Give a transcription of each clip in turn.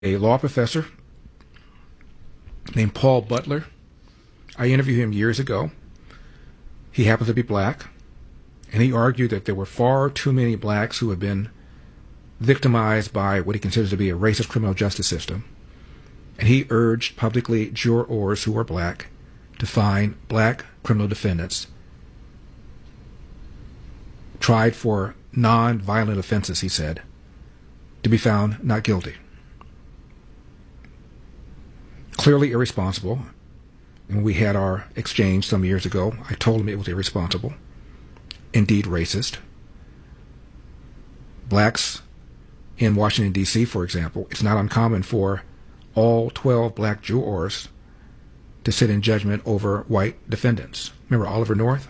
a law professor named Paul Butler. I interviewed him years ago. He happens to be black, and he argued that there were far too many blacks who had been victimized by what he considers to be a racist criminal justice system. And he urged publicly jurors who are black to find black criminal defendants tried for non-violent offenses, he said, to be found not guilty. Clearly irresponsible. When we had our exchange some years ago, I told him it was irresponsible, indeed racist. Blacks in Washington, D.C., for example, it's not uncommon for all 12 black jurors to sit in judgment over white defendants. Remember Oliver North?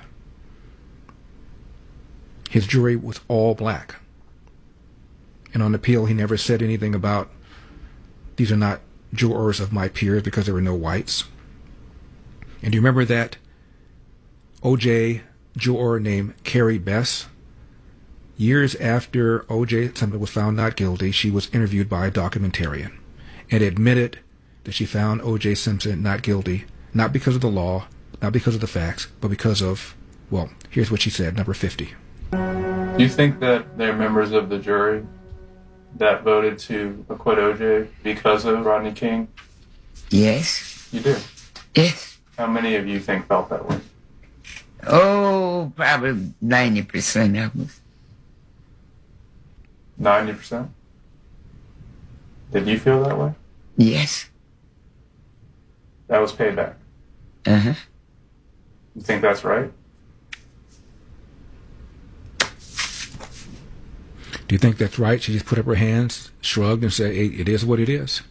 His jury was all black. And on appeal, he never said anything about, these are not jurors of my peers because there were no whites. And do you remember that O.J. juror named Carrie Bess? Years after O.J. Simpson was found not guilty, she was interviewed by a documentarian and admitted that she found O.J. Simpson not guilty, not because of the law, not because of the facts, but because of, well, here's what she said, number 50. Do you think that they're members of the jury that voted to acquit O.J. because of Rodney King? Yes. You do? Yes. How many of you think felt that way? Oh, probably 90% of us. 90%? Did you feel that way? Yes. That was payback. Uh-huh. You think that's right? Do you think that's right? She just put up her hands, shrugged, and said, it is what it is.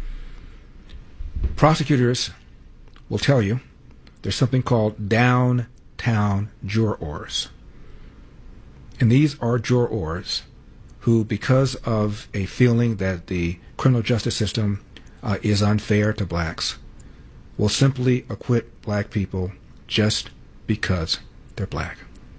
Prosecutors will tell you there's something called downtown jurors. And these are jurors who, because of a feeling that the criminal justice system is unfair to blacks, will simply acquit black people just because they're black.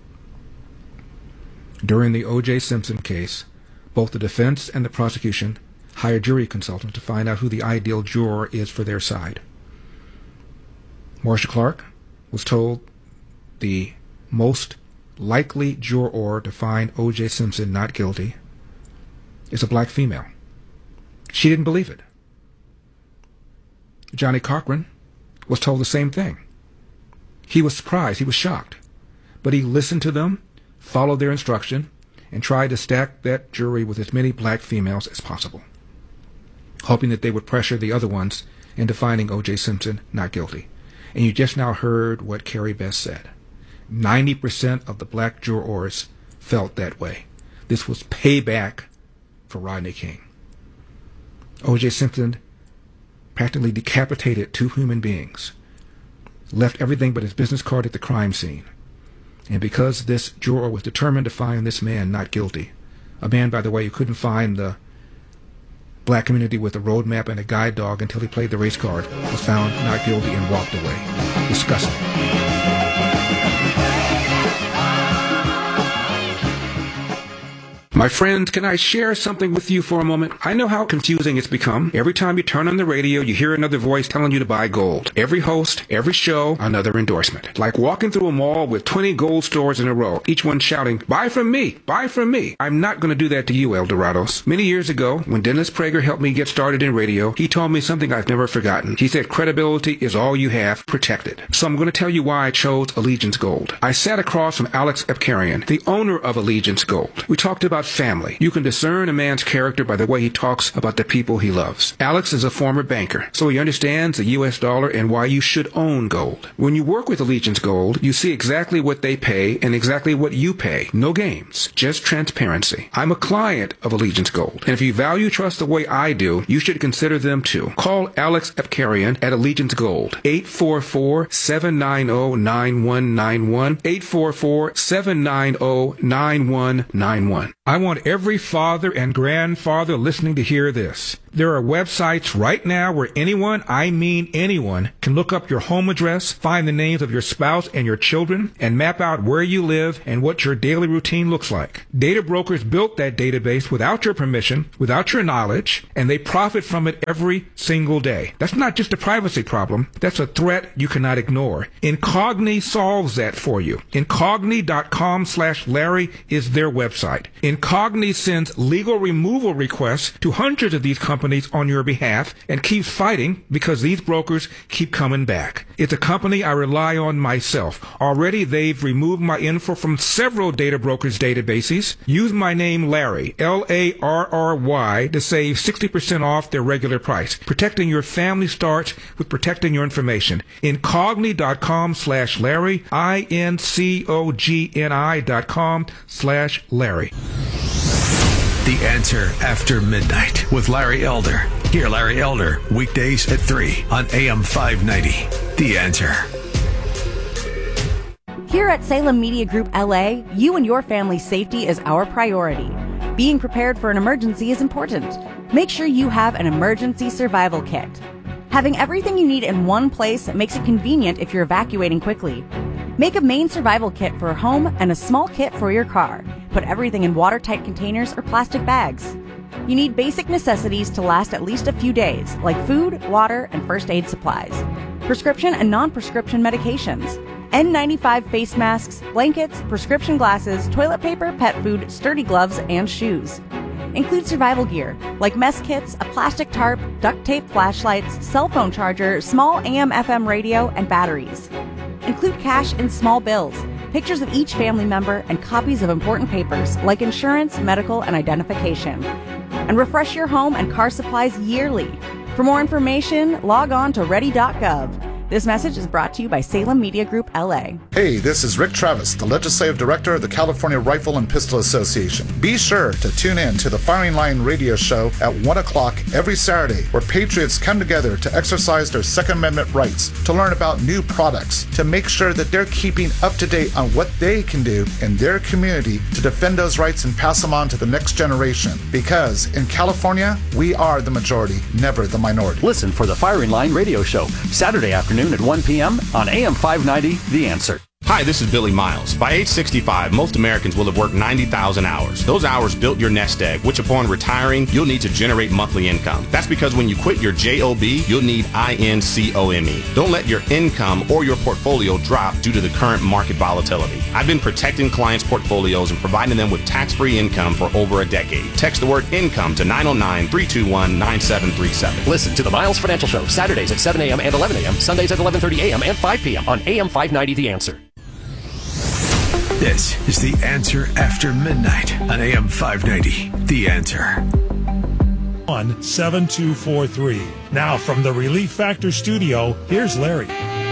During the O.J. Simpson case, both the defense and the prosecution hired jury consultants to find out who the ideal juror is for their side. Marcia Clark was told the most likely juror to find O.J. Simpson not guilty is a black female. She didn't believe it. Johnny Cochran was told the same thing. He was surprised. He was shocked. But he listened to them, followed their instruction, and tried to stack that jury with as many black females as possible, hoping that they would pressure the other ones into finding O.J. Simpson not guilty. And you just now heard what Carrie Bess said. 90% of the black jurors felt that way. This was payback for Rodney King. O.J. Simpson practically decapitated two human beings, left everything but his business card at the crime scene. And because this juror was determined to find this man not guilty, a man, by the way, who couldn't find the black community with a roadmap and a guide dog until he played the race card, was found not guilty and walked away. Disgusting. My friends, can I share something with you for a moment? I know how confusing it's become. Every time you turn on the radio, you hear another voice telling you to buy gold. Every host, every show, another endorsement. Like walking through a mall with 20 gold stores in a row, each one shouting, buy from me, buy from me. I'm not going to do that to you, El Dorados. Many years ago, when Dennis Prager helped me get started in radio, he told me something I've never forgotten. He said, credibility is all you have, protect it. So I'm going to tell you why I chose Allegiance Gold. I sat across from Alex Epkarian, the owner of Allegiance Gold. We talked about family. You can discern a man's character by the way he talks about the people he loves. Alex is a former banker, so he understands the U.S. dollar and why you should own gold. When you work with Allegiance Gold, you see exactly what they pay and exactly what you pay. No games, just transparency. I'm a client of Allegiance Gold, and if you value trust the way I do, you should consider them too. Call Alex Epkarian at Allegiance Gold, 844-790-9191, 844-790-9191. I want every father and grandfather listening to hear this. There are websites right now where anyone, I mean anyone, can look up your home address, find the names of your spouse and your children, and map out where you live and what your daily routine looks like. Data brokers built that database without your permission, without your knowledge, and they profit from it every single day. That's not just a privacy problem. That's a threat you cannot ignore. Incogni solves that for you. Incogni.com/Larry is their website. Incogni sends legal removal requests to hundreds of these companies on your behalf and keeps fighting because these brokers keep coming back. It's a company I rely on myself. Already they've removed my info from several data brokers' databases. Use my name Larry, Larry, to save 60% off their regular price. Protecting your family starts with protecting your information. Incogni.com/Larry, Incogni.com/Larry. The Answer After Midnight with Larry Elder. Hear Larry Elder weekdays at 3 on AM 590. The Answer. Here at Salem Media Group LA, you and your family's safety is our priority. Being prepared for an emergency is important. Make sure you have an emergency survival kit. Having everything you need in one place makes it convenient if you're evacuating quickly. Make a main survival kit for a home and a small kit for your car. Put everything in watertight containers or plastic bags. You need basic necessities to last at least a few days, like food, water, and first aid supplies. Prescription and non-prescription medications. N95 face masks, blankets, prescription glasses, toilet paper, pet food, sturdy gloves, and shoes. Include survival gear, like mess kits, a plastic tarp, duct tape flashlights, cell phone charger, small AM/FM radio, and batteries. Include cash and small bills, pictures of each family member, and copies of important papers like insurance, medical, and identification. And refresh your home and car supplies yearly. For more information, log on to ready.gov. This message is brought to you by Salem Media Group LA. Hey, this is Rick Travis, the Legislative Director of the California Rifle and Pistol Association. Be sure to tune in to the Firing Line radio show at 1 o'clock every Saturday, where patriots come together to exercise their Second Amendment rights, to learn about new products, to make sure that they're keeping up to date on what they can do in their community to defend those rights and pass them on to the next generation. Because in California, we are the majority, never the minority. Listen for the Firing Line radio show, Saturday afternoon at 1 p.m. on AM 590, The Answer. Hi, this is Billy Miles. By age 65, most Americans will have worked 90,000 hours. Those hours built your nest egg, which upon retiring, you'll need to generate monthly income. That's because when you quit your JOB, you'll need INCOME. Don't let your income or your portfolio drop due to the current market volatility. I've been protecting clients' portfolios and providing them with tax-free income for over a decade. Text the word income to 909-321-9737. Listen to the Miles Financial Show, Saturdays at 7 a.m. and 11 a.m., Sundays at 11:30 a.m. and 5 p.m. on AM 590, The Answer. This is The Answer After Midnight on AM 590. The Answer. 7243. Now from the Relief Factor studio, here's Larry.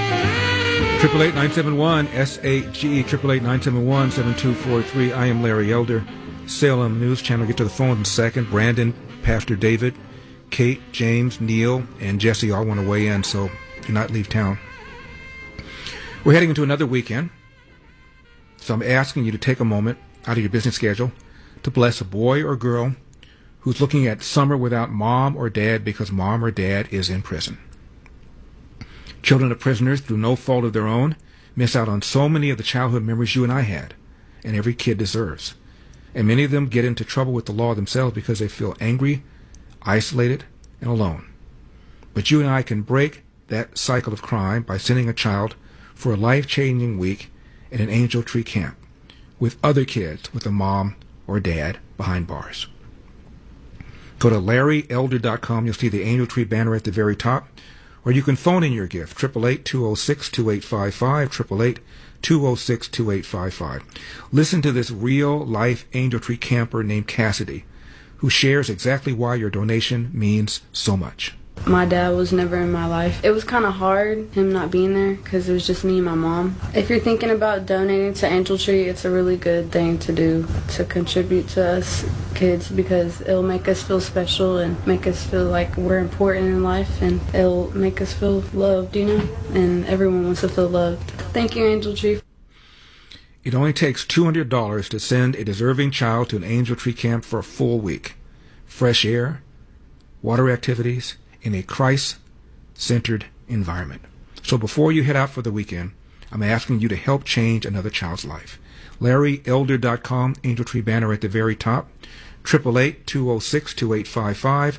888-971-SAGE, 888-971-7243. I am Larry Elder, Salem News Channel. Get to the phone in a second. Brandon, Pastor David, Kate, James, Neil, and Jesse all want to weigh in, so do not leave town. We're heading into another weekend. So I'm asking you to take a moment out of your busy schedule to bless a boy or girl who's looking at summer without mom or dad because mom or dad is in prison. Children of prisoners, through no fault of their own, miss out on so many of the childhood memories you and I had, and every kid deserves. And many of them get into trouble with the law themselves because they feel angry, isolated, and alone. But you and I can break that cycle of crime by sending a child for a life-changing week in an Angel Tree camp with other kids with a mom or dad behind bars. Go to LarryElder.com. You'll see the Angel Tree banner at the very top, or you can phone in your gift, 888-206-2855, 888-206-2855. Listen to this real-life Angel Tree camper named Cassidy, who shares exactly why your donation means so much. My dad was never in my life. It was kind of hard, him not being there, because it was just me and my mom. If you're thinking about donating to Angel Tree, it's a really good thing to do, to contribute to us kids, because it'll make us feel special and make us feel like we're important in life, and it'll make us feel loved, you know? And everyone wants to feel loved. Thank you, Angel Tree. It only takes $200 to send a deserving child to an Angel Tree camp for a full week. Fresh air, water activities, in a Christ-centered environment. So before you head out for the weekend, I'm asking you to help change another child's life. LarryElder.com, Angel Tree banner at the very top. 888-206-2855,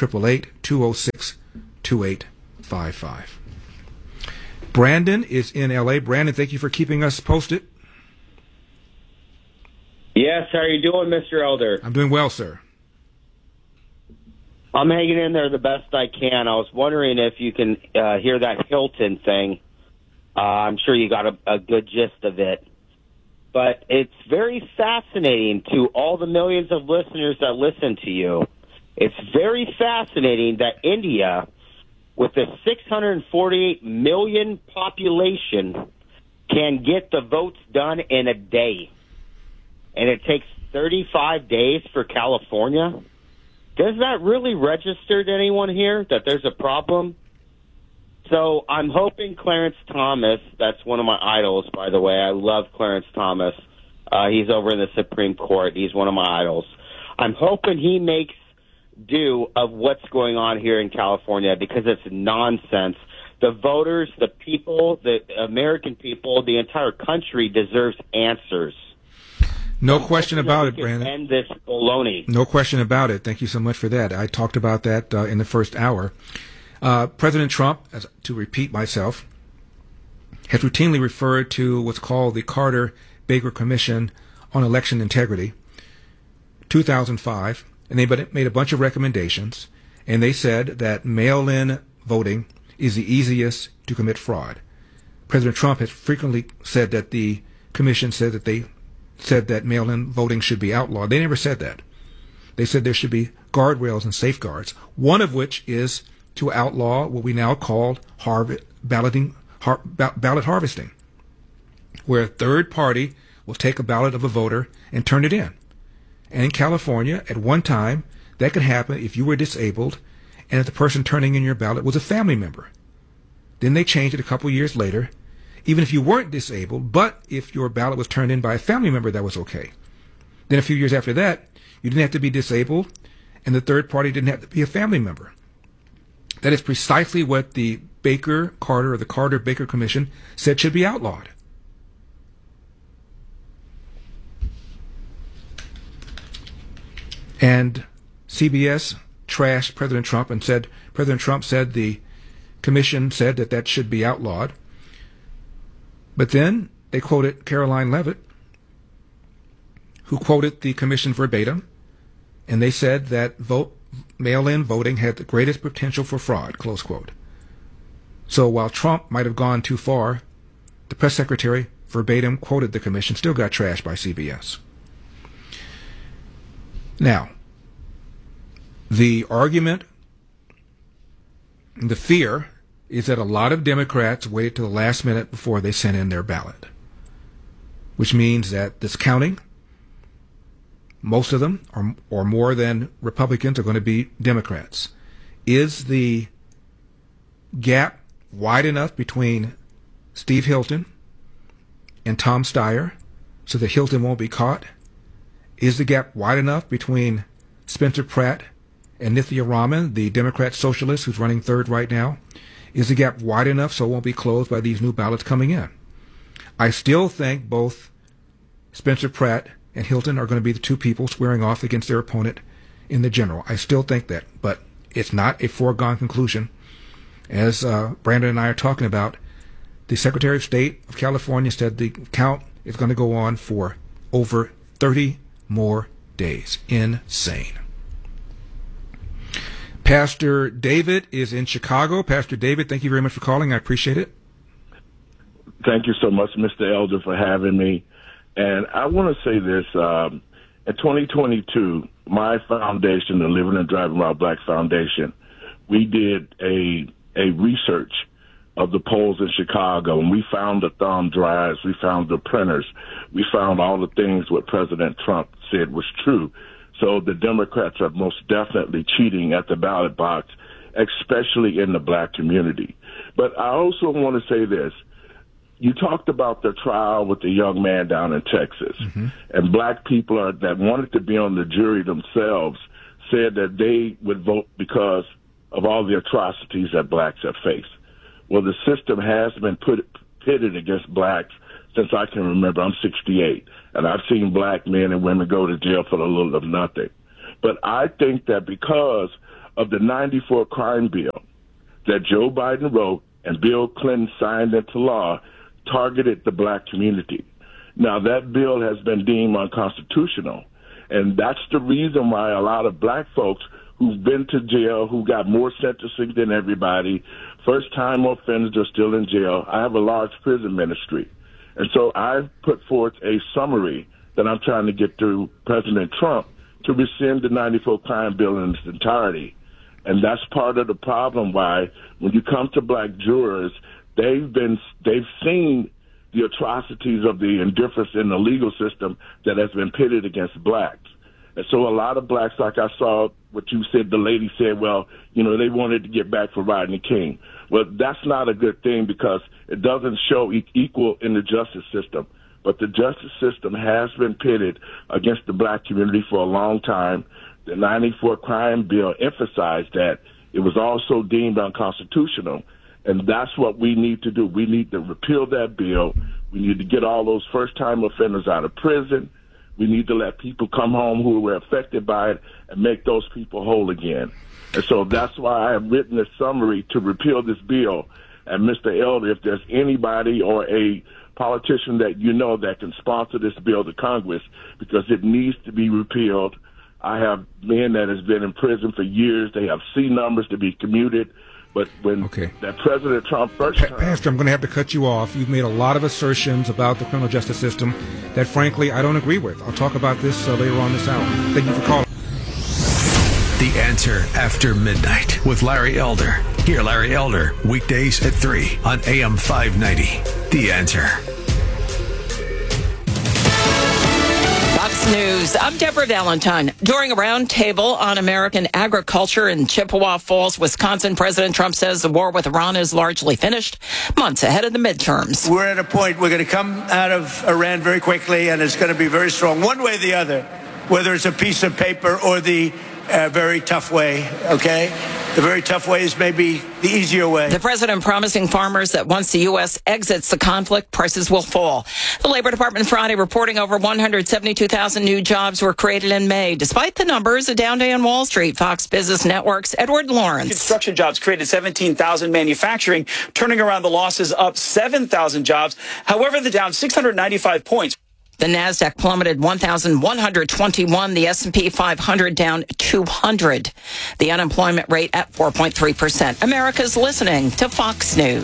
888-206-2855. Brandon is in L.A. Brandon, thank you for keeping us posted. Yes, how are you doing, Mr. Elder? I'm doing well, sir. I'm hanging in there the best I can. I was wondering if you can hear that Hilton thing. I'm sure you got a good gist of it. But it's very fascinating to all the millions of listeners that listen to you. It's very fascinating that India, with a 648 million population, can get the votes done in a day. And it takes 35 days for California. Does that really register to anyone here that there's a problem? So I'm hoping Clarence Thomas, that's one of my idols, by the way. I love Clarence Thomas. He's over in the Supreme Court. He's one of my idols. I'm hoping he makes do of what's going on here in California because it's nonsense. The voters, the people, the American people, the entire country deserves answers. No question about it, Brandon. End this baloney. No question about it. Thank you so much for that. I talked about that in the first hour. President Trump, to repeat myself, has routinely referred to what's called the Carter-Baker Commission on Election Integrity, 2005, and they made a bunch of recommendations, and they said that mail-in voting is the easiest to commit fraud. President Trump has frequently said that the commission said that mail-in voting should be outlawed. They never said that. They said there should be guardrails and safeguards, one of which is to outlaw what we now call ballot harvesting, where a third party will take a ballot of a voter and turn it in. And in California, at one time, that could happen if you were disabled and if the person turning in your ballot was a family member. Then they changed it a couple years later. Even if you weren't disabled, but if your ballot was turned in by a family member, that was okay. Then a few years after that, you didn't have to be disabled, and the third party didn't have to be a family member. That is precisely what the Baker-Carter or the Carter-Baker Commission said should be outlawed. And CBS trashed President Trump and said President Trump said the commission said that should be outlawed. But then they quoted Caroline Leavitt, who quoted the commission verbatim, and they said that mail-in voting had the greatest potential for fraud, close quote. So while Trump might have gone too far, the press secretary verbatim quoted the commission, still got trashed by CBS. Now, the argument, the fear, is that a lot of Democrats waited till the last minute before they sent in their ballot, which means that this counting, most of them, or more than Republicans, are going to be Democrats. Is the gap wide enough between Steve Hilton and Tom Steyer so that Hilton won't be caught? Is the gap wide enough between Spencer Pratt and Nithya Raman, the Democrat socialist who's running third right now? Is the gap wide enough so it won't be closed by these new ballots coming in? I still think both Spencer Pratt and Hilton are going to be the two people squaring off against their opponent in the general. I still think that, but it's not a foregone conclusion. As Brandon and I are talking about, the Secretary of State of California said the count is going to go on for over 30 more days. Insane. Pastor David is in Chicago. Pastor David, thank you very much for calling. I appreciate it. Thank you so much, Mr. Elder, for having me. And I want to say this. In 2022, my foundation, the Living and Driving While Black Foundation, we did a research of the polls in Chicago, and we found the thumb drives, we found the printers, we found all the things what President Trump said was true. So the Democrats are most definitely cheating at the ballot box, especially in the black community. But I also want to say this. you talked about the trial with the young man down in Texas, and black people that wanted to be on the jury themselves said that they would vote because of all the atrocities that blacks have faced. Well, the system has been pitted against blacks since I can remember. I'm 68, and I've seen black men and women go to jail for a little of nothing. But I think that because of the 94 crime bill that Joe Biden wrote and Bill Clinton signed into law, targeted the black community. Now, that bill has been deemed unconstitutional, and that's the reason why a lot of black folks who've been to jail, who got more sentencing than everybody, first-time offenders are still in jail. I have a large prison ministry, and so I've put forth a summary that I'm trying to get through President Trump to rescind the 94 crime bill in its entirety. And that's part of the problem why when you come to black jurors, they've seen the atrocities of the indifference in the legal system that has been pitted against blacks. And so a lot of blacks, like I saw what you said, the lady said, well, you know, they wanted to get back for Rodney King. Well, that's not a good thing because it doesn't show equal in the justice system. But the justice system has been pitted against the black community for a long time. The 94 crime bill emphasized that. It was also deemed unconstitutional. And that's what we need to do. We need to repeal that bill. We need to get all those first-time offenders out of prison. We need to let people come home who were affected by it and make those people whole again. And so that's why I have written a summary to repeal this bill. And Mr. Elder, if there's anybody or a politician that you know that can sponsor this bill to Congress, because it needs to be repealed. I have men that has been in prison for years. They have C numbers to be commuted. But when that President Trump first time... Pastor, I'm going to have to cut you off. You've made a lot of assertions about the criminal justice system that, frankly, I don't agree with. I'll talk about this later on this hour. Thank you for calling. The Answer After Midnight with Larry Elder. Hear Larry Elder weekdays at 3 on AM 590. The Answer. Fox News. I'm Deborah Valentine. During a roundtable on American agriculture in Chippewa Falls, Wisconsin, President Trump says the war with Iran is largely finished, months ahead of the midterms. We're at a point we're going to come out of Iran very quickly, and it's going to be very strong, one way or the other, whether it's a piece of paper or the very tough way, okay? The very tough way is maybe the easier way. The president promising farmers that once the U.S. exits the conflict, prices will fall. The Labor Department Friday reporting over 172,000 new jobs were created in May. Despite the numbers, a down day on Wall Street. Fox Business Network's Edward Lawrence. Construction jobs created 17,000, manufacturing turning around the losses, up 7,000 jobs. However, they're down 695 points. The NASDAQ plummeted 1,121. The S&P 500 down 200. The unemployment rate at 4.3%. America's listening to Fox News.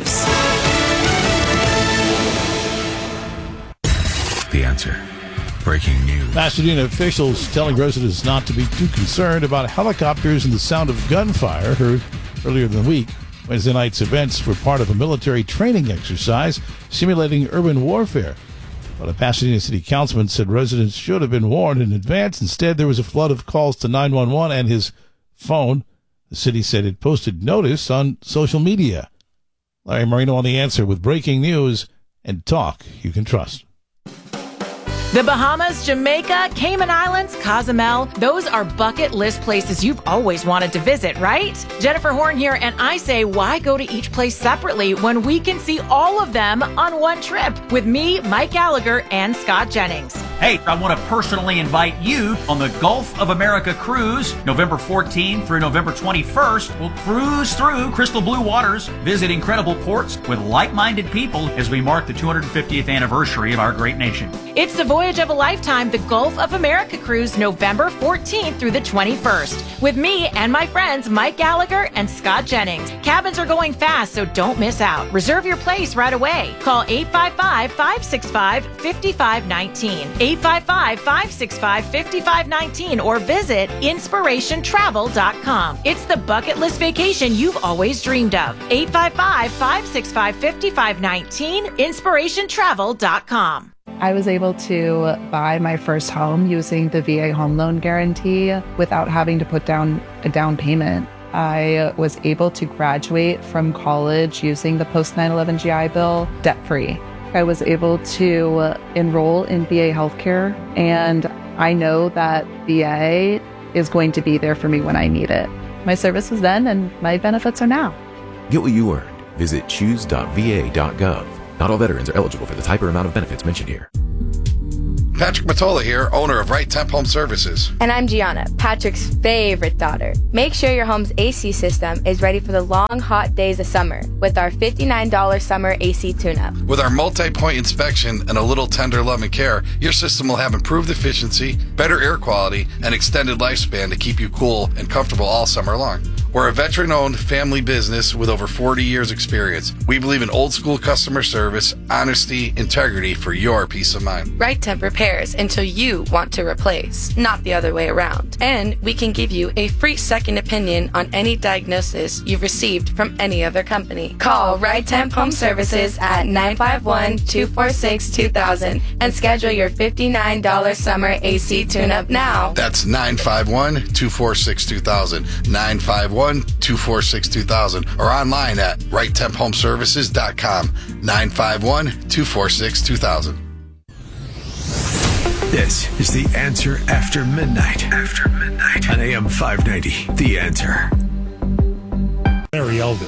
The Answer. Breaking news. Pasadena officials telling residents not to be too concerned about helicopters and the sound of gunfire heard earlier in the week. Wednesday night's events were part of a military training exercise simulating urban warfare. But a Pasadena city councilman said residents should have been warned in advance. Instead, there was a flood of calls to 911 and his phone. The city said it posted notice on social media. Larry Marino on The Answer with breaking news and talk you can trust. The Bahamas, Jamaica, Cayman Islands, Cozumel, those are bucket list places you've always wanted to visit, right? Jennifer Horn here, and I say, why go to each place separately when we can see all of them on one trip with me, Mike Gallagher, and Scott Jennings? Hey, I want to personally invite you on the Gulf of America cruise, November 14th through November 21st. We'll cruise through crystal blue waters, visit incredible ports with like-minded people as we mark the 250th anniversary of our great nation. It's the voyage of a lifetime, the Gulf of America cruise, November 14th through the 21st, with me and my friends Mike Gallagher and Scott Jennings. Cabins are going fast, so don't miss out. Reserve your place right away. Call 855-565-5519. 855-565-5519 or visit inspirationtravel.com. It's the bucket list vacation you've always dreamed of. 855-565-5519, inspirationtravel.com. I was able to buy my first home using the VA home loan guarantee without having to put down a down payment. I was able to graduate from college using the post 9/11 GI Bill debt-free. I was able to enroll in VA healthcare, and I know that VA is going to be there for me when I need it. My service was then, and my benefits are now. Get what you earned. Visit choose.va.gov. Not all veterans are eligible for the type or amount of benefits mentioned here. Patrick Matola here, owner of Right Temp Home Services. And I'm Gianna, Patrick's favorite daughter. Make sure your home's AC system is ready for the long, hot days of summer with our $59 summer AC tune-up. With our multi-point inspection and a little tender love and care, your system will have improved efficiency, better air quality, and extended lifespan to keep you cool and comfortable all summer long. We're a veteran-owned family business with over 40 years experience. We believe in old-school customer service, honesty, integrity for your peace of mind. Right Temp repairs until you want to replace, not the other way around. And we can give you a free second opinion on any diagnosis you've received from any other company. Call Right Temp Home Services at 951-246-2000 and schedule your $59 summer AC tune-up now. That's 951-246-2000, 951-246-2000, or online at RightTempHomeservices.com, 951-246-2000. This is The Answer After Midnight. After Midnight. On AM 590. The Answer. Larry Elder.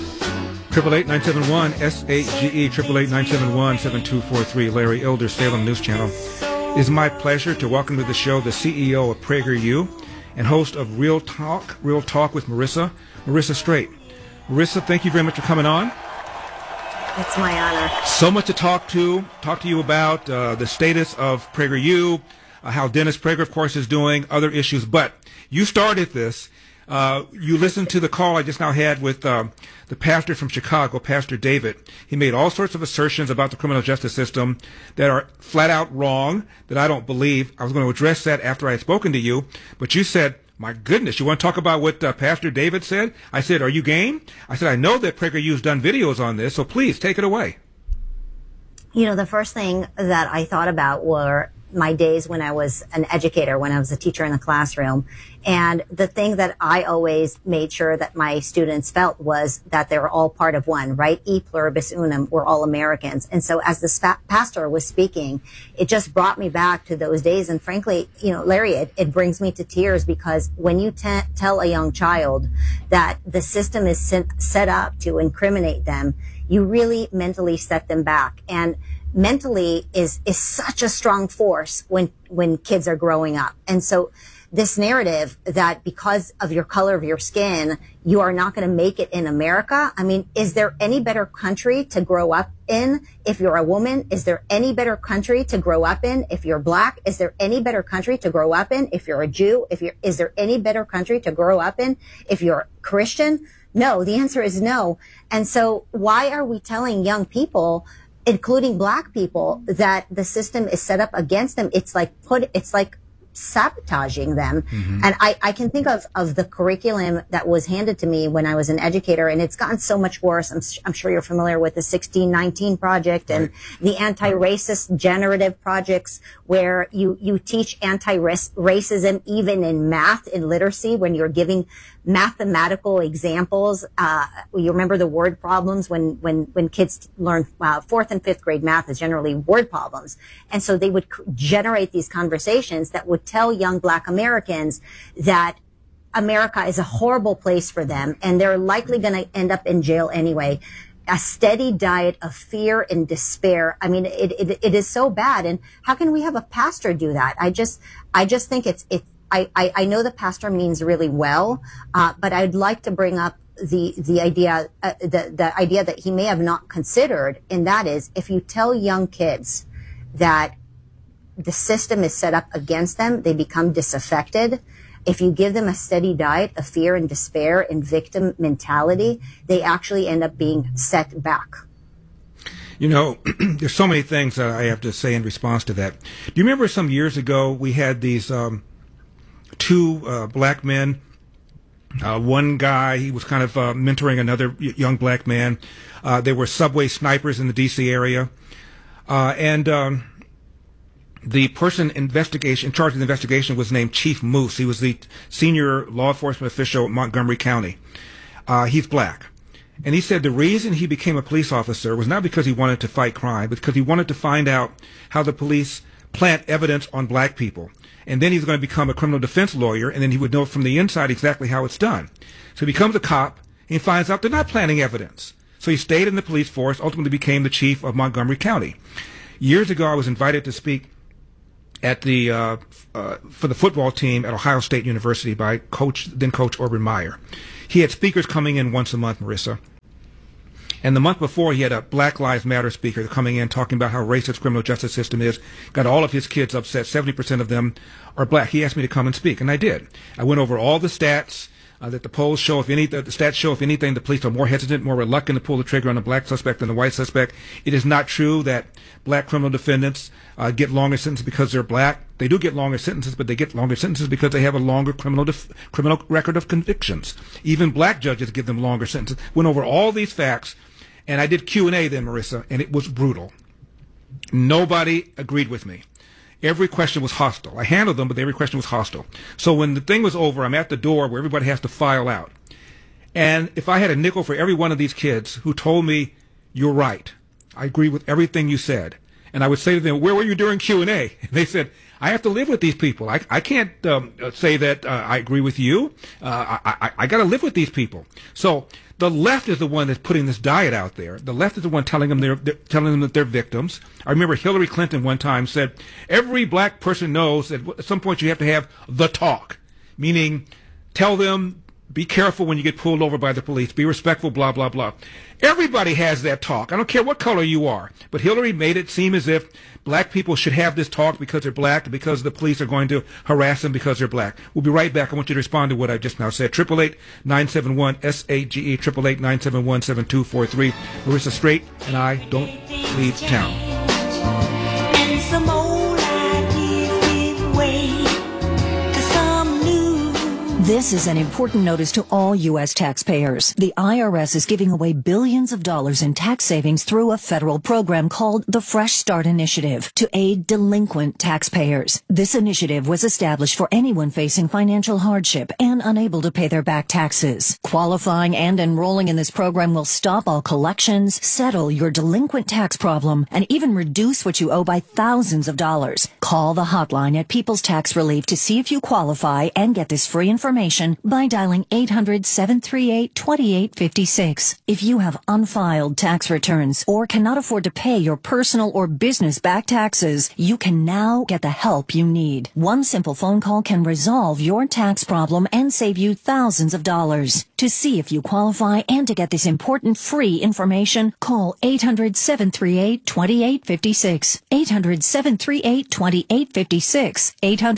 888-971-SAGE, 888-971-7243. Larry Elder, Salem News Channel. It is my pleasure to welcome to the show the CEO of PragerU and host of Real Talk with Marissa Straight. Marissa, thank you very much for coming on. It's my honor. So much to talk to you about, the status of PragerU, how Dennis Prager, of course, is doing, other issues. But you started this. You listened to the call I just now had with the pastor from Chicago, Pastor David. He made all sorts of assertions about the criminal justice system that are flat out wrong, that I don't believe. I was going to address that after I had spoken to you, but you said, my goodness, you want to talk about what Pastor David said? I said, are you game? I said, I know that PragerU's done videos on this, so please take it away. You know, the first thing that I thought about were my days when I was an educator, when I was a teacher in the classroom. And the thing that I always made sure that my students felt was that they were all part of one, right? E pluribus unum, we're all Americans. And so as the pastor was speaking, it just brought me back to those days. And frankly, you know, Larry, it brings me to tears, because when you tell a young child that the system is set up to incriminate them, you really mentally set them back. And mentally is such a strong force when kids are growing up. And so this narrative that because of your color of your skin, you are not going to make it in America. I mean, is there any better country to grow up in if you're a woman? Is there any better country to grow up in if you're black? Is there any better country to grow up in if you're a Jew? Is there any better country to grow up in if you're Christian? No, the answer is no. And so why are we telling young people, including black people, that the system is set up against them? It's like sabotaging them. Mm-hmm. And I can think of the curriculum that was handed to me when I was an educator, and it's gotten so much worse. I'm sure you're familiar with the 1619 project and the anti-racist generative projects, where you teach anti-racism even in math, in literacy, when you're giving mathematical examples. You remember the word problems when kids learn 4th and 5th grade math is generally word problems. And so they would generate these conversations that would tell young black Americans that America is a horrible place for them, and they're likely going to end up in jail anyway. A steady diet of fear and despair. I mean, it is so bad. And how can we have a pastor do that? I just think I know the pastor means really well, but I'd like to bring up the idea that he may have not considered, and that is, if you tell young kids that the system is set up against them, they become disaffected. If you give them a steady diet of fear and despair and victim mentality, they actually end up being set back. You know, there's so many things that I have to say in response to that. Do you remember some years ago we had these two black men? One guy, he was kind of mentoring another young black man. They were subway snipers in the D.C. area. And the person in charge of the investigation was named Chief Moose. He was the senior law enforcement official in Montgomery County. He's black. And he said the reason he became a police officer was not because he wanted to fight crime, but because he wanted to find out how the police plant evidence on black people. And then he's going to become a criminal defense lawyer, and then he would know from the inside exactly how it's done. So he becomes a cop, and he finds out they're not planting evidence. So he stayed in the police force, ultimately became the chief of Montgomery County. Years ago, I was invited to speak at the for the football team at Ohio State University by then Coach Urban Meyer. He had speakers coming in once a month, Marissa. And the month before, he had a Black Lives Matter speaker coming in talking about how racist criminal justice system is. Got all of his kids upset. 70% of them are black. He asked me to come and speak, and I did. I went over all the stats that the polls show. The stats show, if anything, the police are more hesitant, more reluctant to pull the trigger on a black suspect than a white suspect. It is not true that black criminal defendants get longer sentences because they're black. They do get longer sentences, but they get longer sentences because they have a longer criminal record of convictions. Even black judges give them longer sentences. Went over all these facts. And I did Q&A then, Marissa, and it was brutal. Nobody agreed with me. Every question was hostile. I handled them, but every question was hostile. So when the thing was over, I'm at the door where everybody has to file out. And if I had a nickel for every one of these kids who told me, you're right, I agree with everything you said, and I would say to them, where were you during Q&A? And they said, I have to live with these people. I can't say that I agree with you. I got to live with these people. So the left is the one that's putting this diet out there. The left is the one telling them that they're victims. I remember Hillary Clinton one time said, every black person knows that at some point you have to have the talk, meaning tell them, be careful when you get pulled over by the police. Be respectful, blah, blah, blah. Everybody has that talk. I don't care what color you are. But Hillary made it seem as if black people should have this talk because they're black, because the police are going to harass them because they're black. We'll be right back. I want you to respond to what I just now said. 888-971-SAGE, 888-971-7243. Marissa Straight and I don't leave town. And some old ideas give way to some new. This is an important notice to all U.S. taxpayers. The IRS is giving away billions of dollars in tax savings through a federal program called the Fresh Start Initiative to aid delinquent taxpayers. This initiative was established for anyone facing financial hardship and unable to pay their back taxes. Qualifying and enrolling in this program will stop all collections, settle your delinquent tax problem, and even reduce what you owe by thousands of dollars. Call the hotline at People's Tax Relief to see if you qualify and get this free information by dialing 800-738-2856. If you have unfiled tax returns or cannot afford to pay your personal or business back taxes, you can now get the help you need. One simple phone call can resolve your tax problem and save you thousands of dollars. To see if you qualify and to get this important free information, call 800-738-2856. 800-738-2856.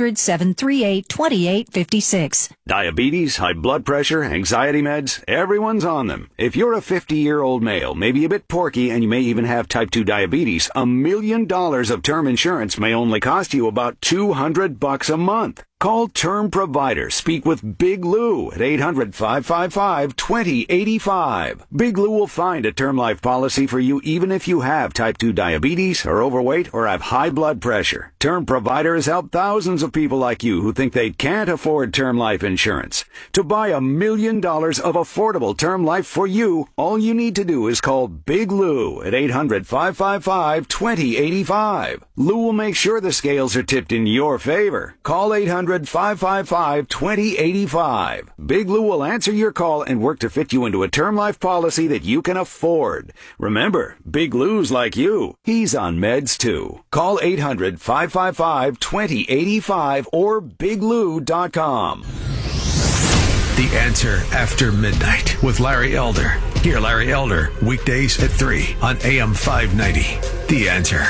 800-738-2856. Diabetes, high blood pressure, anxiety meds, everyone's on them. If you're a 50-year-old male, maybe a bit porky, and you may even have type 2 diabetes, $1 million of term insurance may only cost you about $200 a month. Call Term Provider. Speak with Big Lou at 800-555-2085. Big Lou will find a term life policy for you even if you have type 2 diabetes, are overweight, or have high blood pressure. Term Provider has helped thousands of people like you who think they can't afford term life insurance. To buy $1 million of affordable term life for you, all you need to do is call Big Lou at 800-555-2085. Lou will make sure the scales are tipped in your favor. Call 800-555-2085. Big Lou will answer your call and work to fit you into a term life policy that you can afford. Remember, Big Lou's like you. He's on meds too. Call 800-555-2085 or biglou.com. The Answer After Midnight with Larry Elder. Hear Larry Elder weekdays at 3 on AM 590. The Answer.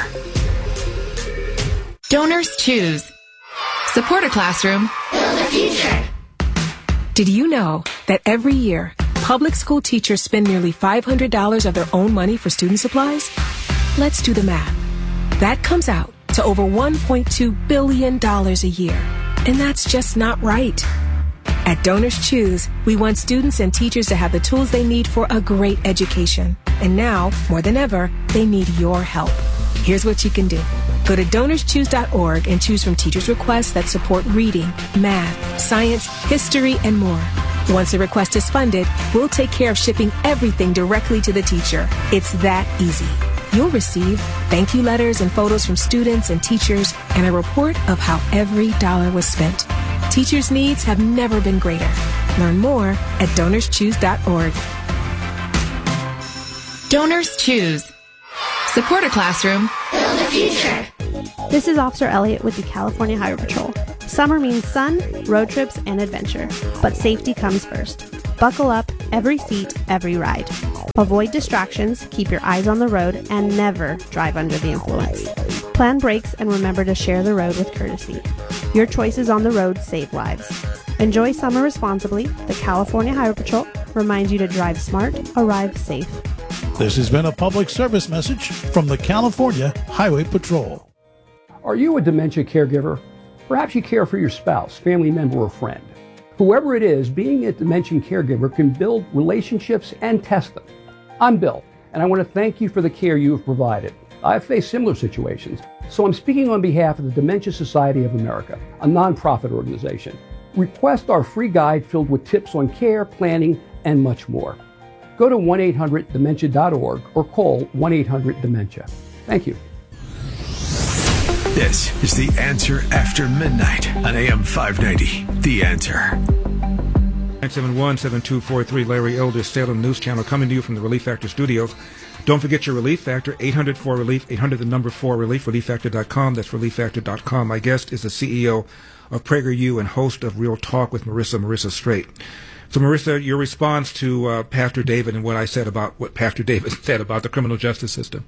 Donors Choose. Support a classroom. Build a future. Did you know that every year, public school teachers spend nearly $500 of their own money for student supplies? Let's do the math. That comes out to over $1.2 billion a year. And that's just not right. At Donors Choose, we want students and teachers to have the tools they need for a great education. And now, more than ever, they need your help. Here's what you can do. Go to DonorsChoose.org and choose from teachers' requests that support reading, math, science, history, and more. Once a request is funded, we'll take care of shipping everything directly to the teacher. It's that easy. You'll receive thank you letters and photos from students and teachers and a report of how every dollar was spent. Teachers' needs have never been greater. Learn more at DonorsChoose.org. Donors Choose. Support a classroom. Build a future. This is Officer Elliott with the California Highway Patrol. Summer means sun, road trips, and adventure. But safety comes first. Buckle up, every seat, every ride. Avoid distractions, keep your eyes on the road, and never drive under the influence. Plan brakes and remember to share the road with courtesy. Your choices on the road save lives. Enjoy summer responsibly. The California Highway Patrol reminds you to drive smart, arrive safe. This has been a public service message from the California Highway Patrol. Are you a dementia caregiver? Perhaps you care for your spouse, family member, or friend. Whoever it is, being a dementia caregiver can build relationships and test them. I'm Bill, and I want to thank you for the care you have provided. I've faced similar situations, so I'm speaking on behalf of the Dementia Society of America, a nonprofit organization. Request our free guide filled with tips on care, planning, and much more. Go to 1-800-DEMENTIA.org or call 1-800-DEMENTIA. Thank you. This is The Answer After Midnight on AM 590. The Answer. 971-7243, Larry Elder, Salem News Channel, coming to you from the Relief Factor studios. Don't forget your Relief Factor, 800-4RELIEF, 800-4RELIEF, ReliefFactor.com. That's ReliefFactor.com. My guest is the CEO of PragerU and host of Real Talk with Marissa Straight. So, Marissa, your response to Pastor David and what Pastor David said about the criminal justice system.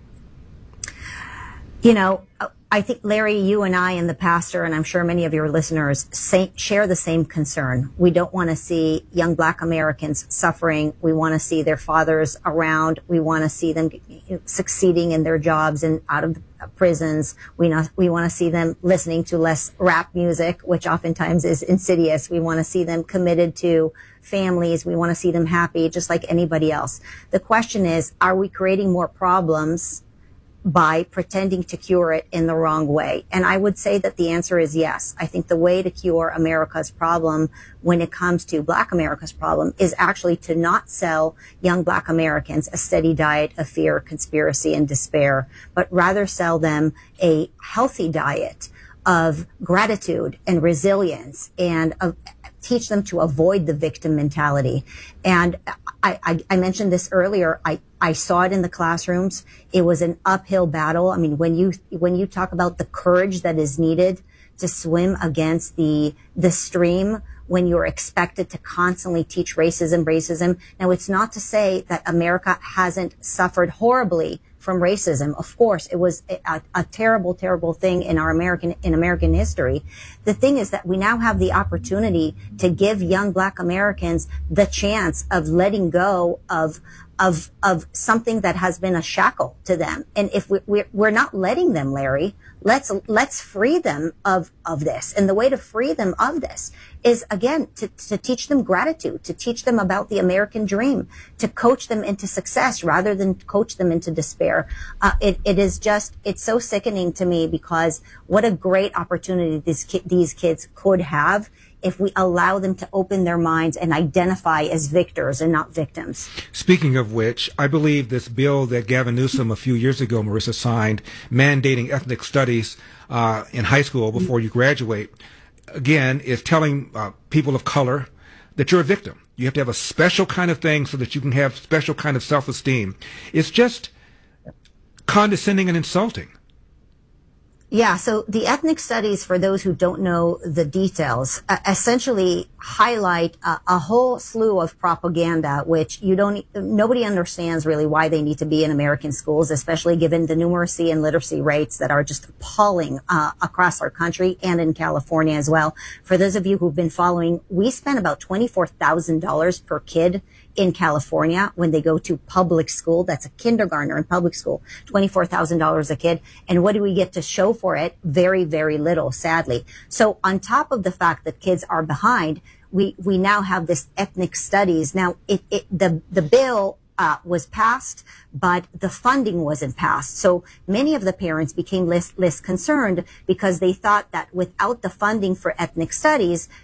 You know, I think, Larry, you and I and the pastor, and I'm sure many of your listeners, share the same concern. We don't want to see young Black Americans suffering. We want to see their fathers around. We want to see them succeeding in their jobs and out of prisons. We want to see them listening to less rap music, which oftentimes is insidious. We want to see them committed to families. We want to see them happy, just like anybody else. The question is, are we creating more problems by pretending to cure it in the wrong way? And I would say that the answer is yes. I think the way to cure America's problem when it comes to Black America's problem is actually to not sell young Black Americans a steady diet of fear, conspiracy, and despair, but rather sell them a healthy diet of gratitude and resilience and teach them to avoid the victim mentality. And I mentioned this earlier. I saw it in the classrooms. It was an uphill battle. I mean, when you talk about the courage that is needed to swim against the stream, when you're expected to constantly teach racism. Now, it's not to say that America hasn't suffered horribly from racism. Of course, it was a terrible, terrible thing in American history. The thing is that we now have the opportunity to give young Black Americans the chance of letting go of something that has been a shackle to them. And if we're not letting them, Larry, let's free them of this. And the way to free them of this is, again, to teach them gratitude, to teach them about the American dream, to coach them into success rather than coach them into despair. It's so sickening to me, because what a great opportunity these kids could have if we allow them to open their minds and identify as victors and not victims. Speaking of which, I believe this bill that Gavin Newsom a few years ago, Marissa, signed, mandating ethnic studies in high school before you graduate, again, is telling people of color that you're a victim. You have to have a special kind of thing so that you can have special kind of self-esteem. It's just condescending and insulting. Yeah, so the ethnic studies, for those who don't know the details, essentially highlight a whole slew of propaganda, which nobody understands really why they need to be in American schools, especially given the numeracy and literacy rates that are just appalling across our country and in California as well. For those of you who've been following, we spend about $24,000 per kid in California when they go to public school. That's a kindergartner in public school, $24,000 a kid. And what do we get to show for it? Very, very little, sadly. So on top of the fact that kids are behind, we now have this ethnic studies. Now, the bill was passed, but the funding wasn't passed. So many of the parents became less concerned, because they thought that without the funding for ethnic studies,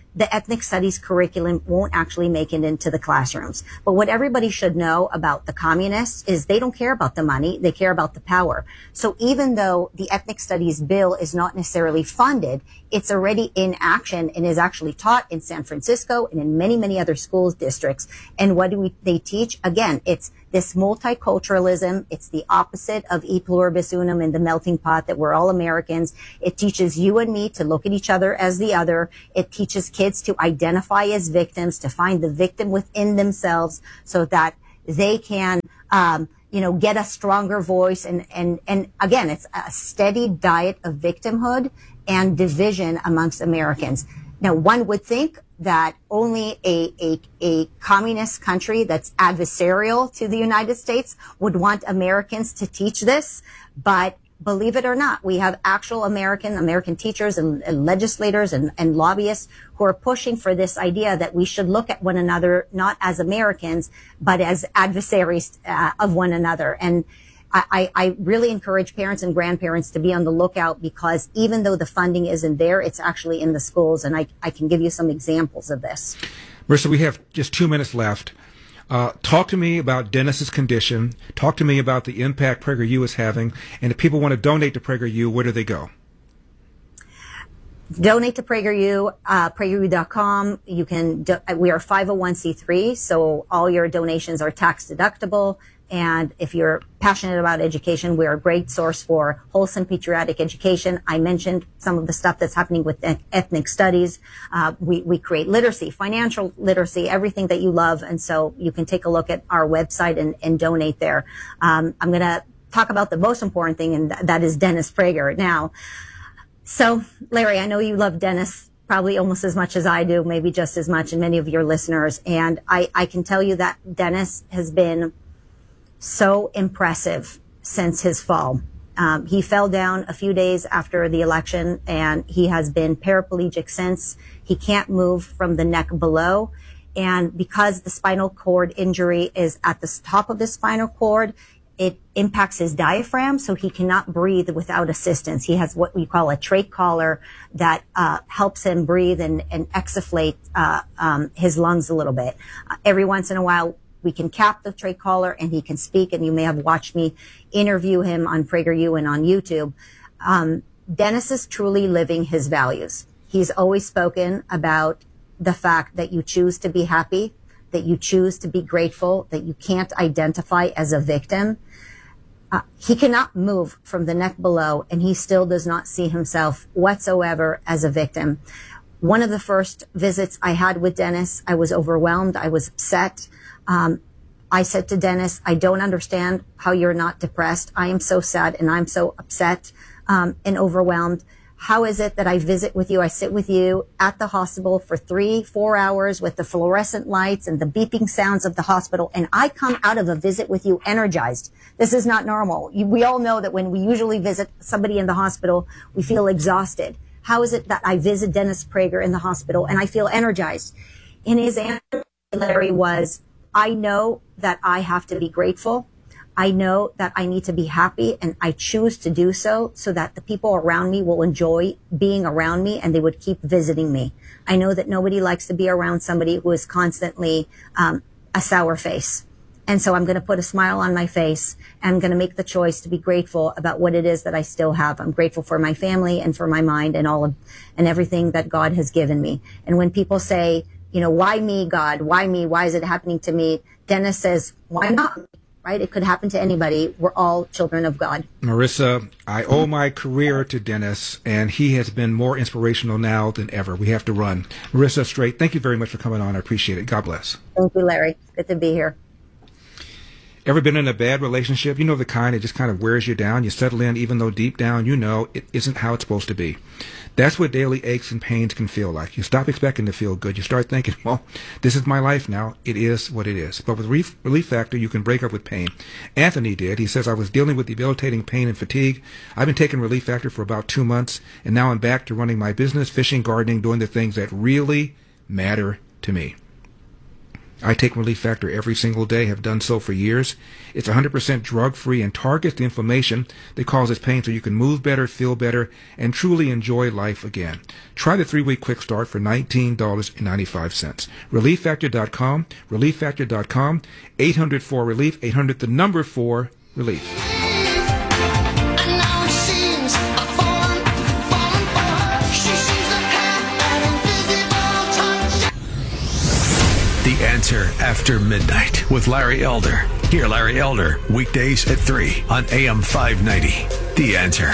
the ethnic studies curriculum won't actually make it into the classrooms. But what everybody should know about the communists is they don't care about the money, they care about the power. So even though the ethnic studies bill is not necessarily funded, it's already in action and is actually taught in San Francisco and in many, many other schools districts. And what do they teach? Again, it's this multiculturalism. It's the opposite of e pluribus unum in the melting pot, that we're all Americans. It teaches you and me to look at each other as the other. It teaches kids to identify as victims, to find the victim within themselves so that they can, get a stronger voice. And again, it's a steady diet of victimhood and division amongst Americans. Now, one would think that only a communist country that's adversarial to the United States would want Americans to teach this. But believe it or not, we have actual American teachers and legislators and lobbyists who are pushing for this idea that we should look at one another not as Americans, but as adversaries of one another. And I really encourage parents and grandparents to be on the lookout, because even though the funding isn't there, it's actually in the schools. And I can give you some examples of this. Marissa, we have just 2 minutes left. Talk to me about Dennis's condition. Talk to me about the impact PragerU is having. And if people want to donate to PragerU, where do they go? Donate to PragerU, PragerU.com. You can, we are 501c3, so all your donations are tax deductible. And if you're passionate about education, we're a great source for wholesome patriotic education. I mentioned some of the stuff that's happening with ethnic studies. We create literacy, financial literacy, everything that you love. And so you can take a look at our website and donate there. I'm going to talk about the most important thing, and that is Dennis Prager. Now, so Larry, I know you love Dennis probably almost as much as I do, maybe just as much, and many of your listeners. And I can tell you that Dennis has been so impressive since his fall. He fell down a few days after the election, and he has been paraplegic since. He can't move from the neck below. And because the spinal cord injury is at the top of the spinal cord, it impacts his diaphragm, so he cannot breathe without assistance. He has what we call a trach collar that helps him breathe and exfoliate his lungs a little bit. Every once in a while, we can cap the trach collar and he can speak, and you may have watched me interview him on PragerU and on YouTube. Dennis is truly living his values. He's always spoken about the fact that you choose to be happy, that you choose to be grateful, that you can't identify as a victim. He cannot move from the neck below, and he still does not see himself whatsoever as a victim. One of the first visits I had with Dennis, I was overwhelmed. I was upset. I said to Dennis, I don't understand how you're not depressed. I am so sad and I'm so upset and overwhelmed. How is it that I visit with you? I sit with you at the hospital for 3-4 hours with the fluorescent lights and the beeping sounds of the hospital, and I come out of a visit with you energized. This is not normal. We all know that when we usually visit somebody in the hospital, we feel exhausted. How is it that I visit Dennis Prager in the hospital and I feel energized? And his answer, Larry, was, I know that I have to be grateful. I know that I need to be happy, and I choose to do so that the people around me will enjoy being around me and they would keep visiting me. I know that nobody likes to be around somebody who is constantly a sour face. And so I'm going to put a smile on my face, and I'm going to make the choice to be grateful about what it is that I still have. I'm grateful for my family and for my mind and and everything that God has given me. And when people say, why me, God? Why me? Why is it happening to me? Dennis says, why not? Right? It could happen to anybody. We're all children of God. Marissa, I owe my career to Dennis, and he has been more inspirational now than ever. We have to run. Marissa Straight, thank you very much for coming on. I appreciate it. God bless. Thank you, Larry. Good to be here. Ever been in a bad relationship? You know, the kind that just kind of wears you down. You settle in even though deep down you know it isn't how it's supposed to be. That's what daily aches and pains can feel like. You stop expecting to feel good. You start thinking, well, this is my life now. It is what it is. But with Relief Factor, you can break up with pain. Anthony did. He says, I was dealing with debilitating pain and fatigue. I've been taking Relief Factor for about 2 months, and now I'm back to running my business, fishing, gardening, doing the things that really matter to me. I take Relief Factor every single day, have done so for years. It's 100% drug-free and targets the inflammation that causes pain so you can move better, feel better, and truly enjoy life again. Try the 3-week quick start for $19.95. ReliefFactor.com, ReliefFactor.com, 800-4-RELIEF, 800 the number 4-RELIEF. The Answer After Midnight with Larry Elder. Hear Larry Elder weekdays at 3 on AM 590. The Answer.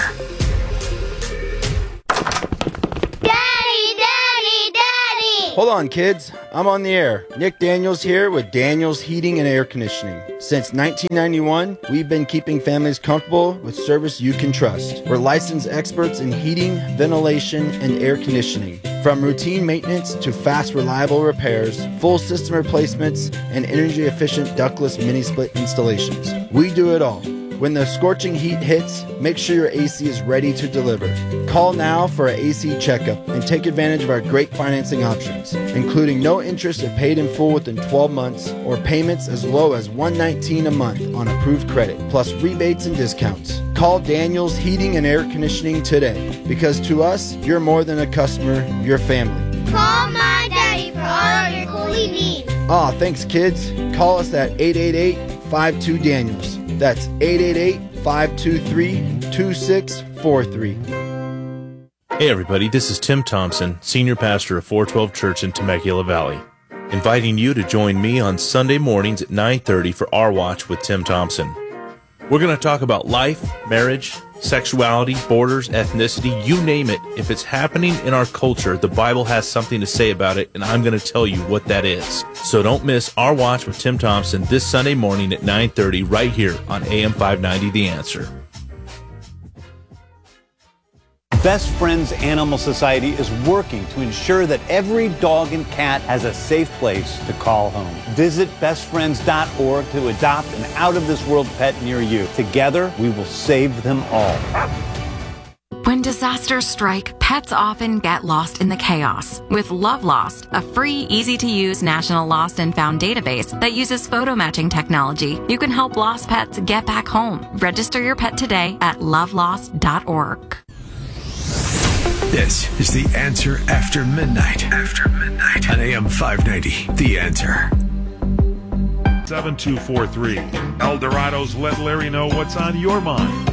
Hold on, kids. I'm on the air. Nick Daniels here with Daniels Heating and Air Conditioning. Since 1991, we've been keeping families comfortable with service you can trust. We're licensed experts in heating, ventilation, and air conditioning. From routine maintenance to fast, reliable repairs, full system replacements, and energy-efficient ductless mini-split installations. We do it all. When the scorching heat hits, make sure your AC is ready to deliver. Call now for an AC checkup and take advantage of our great financing options, including no interest if paid in full within 12 months or payments as low as $119 a month on approved credit, plus rebates and discounts. Call Daniels Heating and Air Conditioning today, because to us, you're more than a customer, you're family. Call my daddy for all of your cooling needs. Aw, thanks kids. Call us at 888-52-DANIELS. That's 888-523-2643. Hey everybody, this is Tim Thompson, Senior Pastor of 412 Church in Temecula Valley, inviting you to join me on Sunday mornings at 9:30 for Our Watch with Tim Thompson. We're going to talk about life, marriage, sexuality, borders, ethnicity, you name it. If it's happening in our culture, the Bible has something to say about it, and I'm going to tell you what that is. So don't miss Our Watch with Tim Thompson this Sunday morning at 9:30 right here on AM 590 The Answer. Best Friends Animal Society is working to ensure that every dog and cat has a safe place to call home. Visit bestfriends.org to adopt an out-of-this-world pet near you. Together, we will save them all. When disasters strike, pets often get lost in the chaos. With Love Lost, a free, easy-to-use national lost and found database that uses photo matching technology, you can help lost pets get back home. Register your pet today at lovelost.org. This is The Answer After Midnight. After Midnight on AM 590. The Answer. 7243. Eldorado's Let Larry Know What's on Your Mind.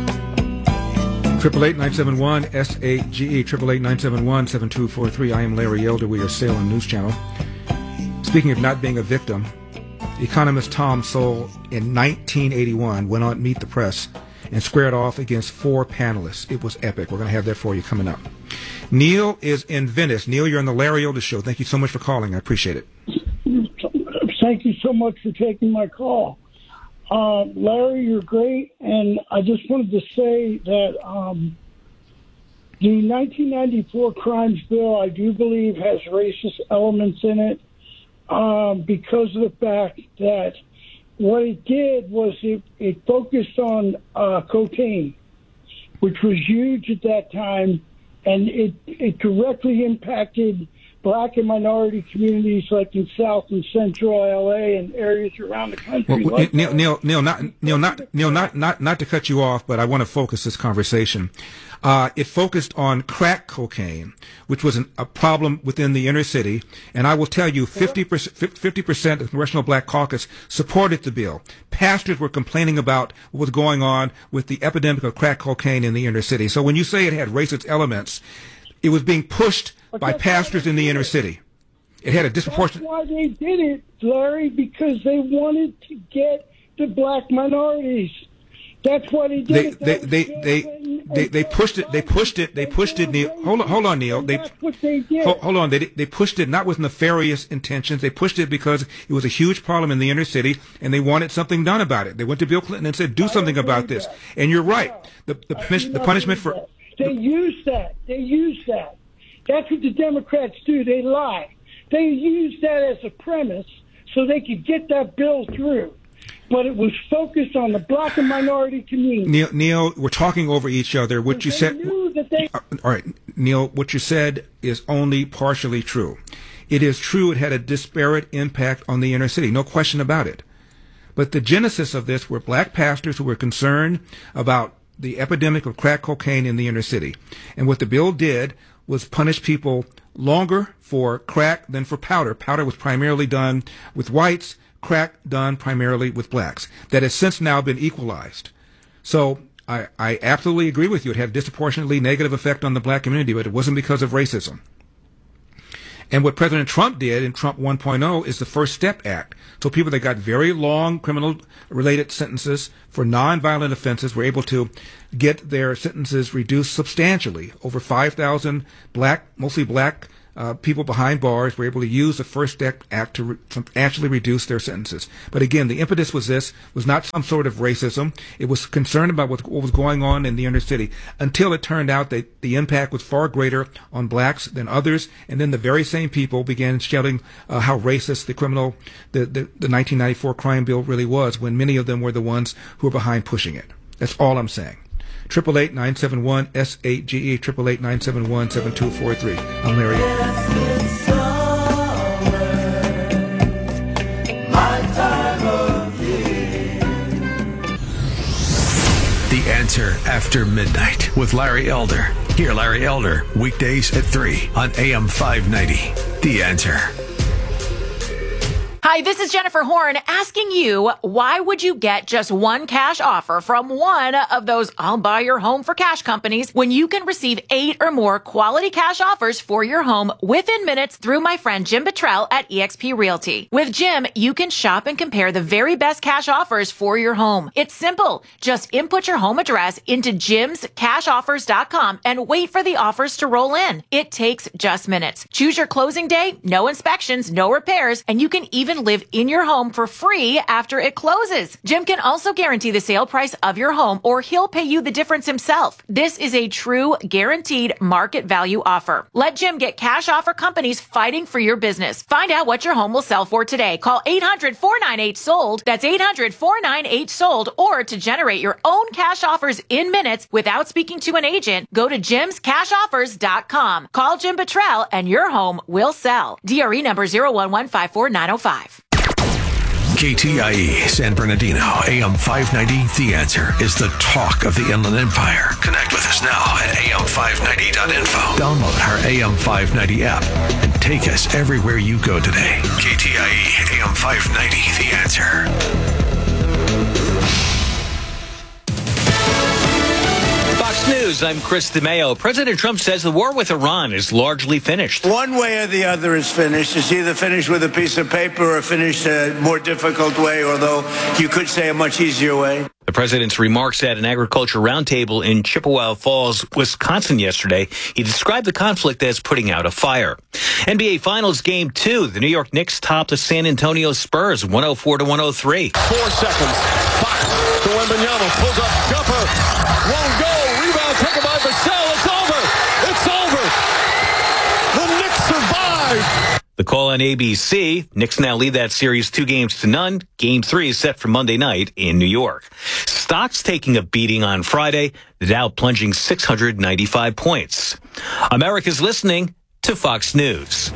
888-971-SAGE, 888-971-7243. I am Larry Elder. We are Salem News Channel. Speaking of not being a victim, economist Tom Sowell in 1981 went on Meet the Press and squared off against 4 panelists. It was epic. We're going to have that for you coming up. Neil is in Venice. Neil, you're on the Larry Elder Show. Thank you so much for calling. I appreciate it. Thank you so much for taking my call. Larry, you're great, and I just wanted to say that the 1994 Crimes Bill, I do believe, has racist elements in it because of the fact that what it did was it focused on cocaine, which was huge at that time, and it directly impacted black and minority communities like in South and Central LA and areas around the country. Well, not to cut you off, but I want to focus this conversation. It focused on crack cocaine, which was a problem within the inner city. And I will tell you, 50% of the Congressional Black Caucus supported the bill. Pastors were complaining about what was going on with the epidemic of crack cocaine in the inner city. So when you say it had racist elements, it was being pushed by pastors in the inner city. It had a disproportionate... That's why they did it, Larry, because they wanted to get the black minorities. That's why they did it. They pushed it. They pushed it. Neil, hold on, Neil. That's what they did. Hold on. They pushed it not with nefarious intentions. They pushed it because it was a huge problem in the inner city, and they wanted something done about it. They went to Bill Clinton and said, "Do something about this." And you're right. The punishment for they use that. That's what the Democrats do. They lie. They use that as a premise so they could get that bill through. But it was focused on the black and minority community. Neil, we're talking over each other. What you said. All right, Neil, what you said is only partially true. It is true it had a disparate impact on the inner city, no question about it. But the genesis of this were black pastors who were concerned about the epidemic of crack cocaine in the inner city. And what the bill did was punish people longer for crack than for powder. Powder was primarily done with whites, crack done primarily with blacks. That has since now been equalized. So I absolutely agree with you. It had a disproportionately negative effect on the black community, but it wasn't because of racism. And what President Trump did in Trump 1.0 is the First Step Act. So people that got very long criminal-related sentences for nonviolent offenses were able to get their sentences reduced substantially. Over 5,000 mostly black people behind bars were able to use the First Step Act to actually reduce their sentences. But again, the impetus was not some sort of racism. It was concerned about what was going on in the inner city, until it turned out that the impact was far greater on blacks than others. And then the very same people began shouting how racist the 1994 crime bill really was, when many of them were the ones who were behind pushing it. That's all I'm saying. 888-971-SAGE, 888-971-7243. I'm Larry. The Answer After Midnight with Larry Elder. Hear Larry Elder weekdays at 3 on AM 590. The Answer. Hi, this is Jennifer Horn asking you, why would you get just one cash offer from one of those I'll buy your home for cash companies when you can receive 8 or more quality cash offers for your home within minutes through my friend Jim Bottrell at eXp Realty? With Jim, you can shop and compare the very best cash offers for your home. It's simple. Just input your home address into jimscashoffers.com and wait for the offers to roll in. It takes just minutes. Choose your closing day, no inspections, no repairs, and you can even live in your home for free after it closes. Jim can also guarantee the sale price of your home, or he'll pay you the difference himself. This is a true guaranteed market value offer. Let Jim get cash offer companies fighting for your business. Find out what your home will sell for today. Call 800-498-SOLD. That's 800-498-SOLD. Or to generate your own cash offers in minutes without speaking to an agent, go to jimscashoffers.com. Call Jim Bottrell and your home will sell. DRE number 01154-905. KTIE San Bernardino, AM 590, The Answer, is the talk of the Inland Empire. Connect with us now at am590.info. Download our AM 590 app and take us everywhere you go today. KTIE, AM 590, The Answer. Fox News, I'm Chris DeMeo. President Trump says the war with Iran is largely finished. One way or the other is finished. It's either finished with a piece of paper or finished a more difficult way, although you could say a much easier way. The president's remarks at an agriculture roundtable in Chippewa Falls, Wisconsin yesterday. He described the conflict as putting out a fire. NBA Finals Game 2. The New York Knicks topped the San Antonio Spurs 104-103. 4 seconds. Fox to Wembanyama. Pulls up. Jumper. Won't go. Rebound taken by Vassell. It's over. It's over. The Knicks survive. The call on ABC. Knicks now lead that series 2-0. Game 3 is set for Monday night in New York. Stocks taking a beating on Friday. The Dow plunging 695 points. America's listening to Fox News.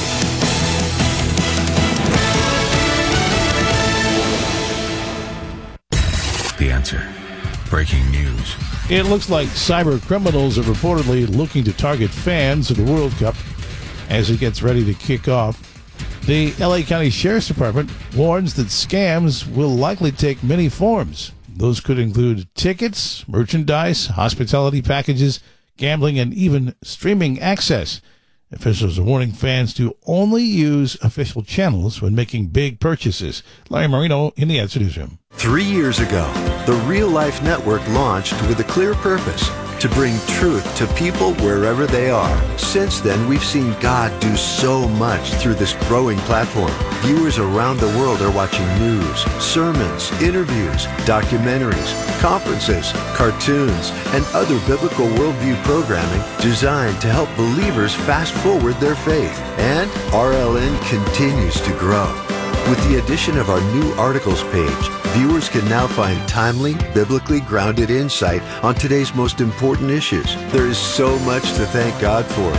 The Answer. Breaking news. It looks like cyber criminals are reportedly looking to target fans of the World Cup as it gets ready to kick off. The LA County Sheriff's Department warns that scams will likely take many forms. Those could include tickets, merchandise, hospitality packages, gambling, and even streaming access. Officials are warning fans to only use official channels when making big purchases. Larry Marino in the Answer Newsroom. 3 years ago, the Real Life Network launched with a clear purpose: to bring truth to people wherever they are. Since then, we've seen God do so much through this growing platform. Viewers around the world are watching news, sermons, interviews, documentaries, conferences, cartoons, and other biblical worldview programming designed to help believers fast forward their faith. And RLN continues to grow. With the addition of our new articles page, viewers can now find timely, biblically grounded insight on today's most important issues. There is so much to thank God for.